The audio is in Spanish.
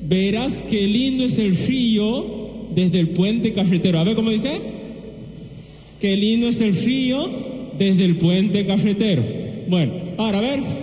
verás qué lindo es el río desde el puente carretero. A ver cómo dice. Qué lindo es el río desde el puente carretero. Bueno, ahora a ver.